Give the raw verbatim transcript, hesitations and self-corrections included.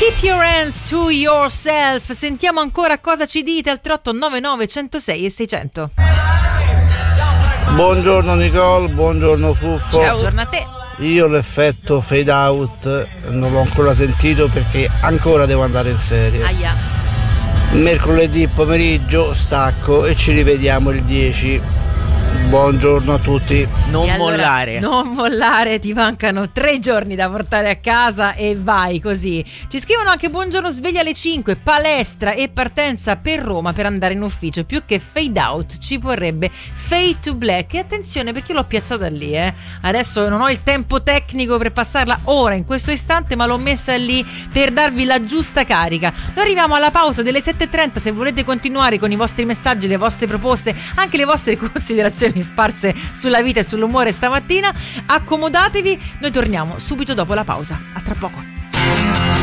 Keep your hands to yourself. Sentiamo ancora cosa ci dite al tre otto nove nove uno zero sei e seicento. Buongiorno Nicole, buongiorno Fuffo. Ciao. Buongiorno a te. Io l'effetto fade out non l'ho ancora sentito perché ancora devo andare in ferie. Aia. Mercoledì pomeriggio stacco e ci rivediamo il dieci. Buongiorno a tutti. Non allora, mollare. Non mollare, ti mancano tre giorni da portare a casa e vai così. Ci scrivono anche buongiorno, sveglia alle cinque, palestra e partenza per Roma per andare in ufficio. Più che fade out ci vorrebbe fade to black. E attenzione perché l'ho piazzata lì, eh. Adesso non ho il tempo tecnico per passarla ora in questo istante, ma l'ho messa lì per darvi la giusta carica. Noi arriviamo alla pausa delle sette e trenta. Se volete continuare con i vostri messaggi, le vostre proposte, anche le vostre considerazioni sparse sulla vita e sull'umore stamattina, accomodatevi, noi torniamo subito dopo la pausa. A tra poco.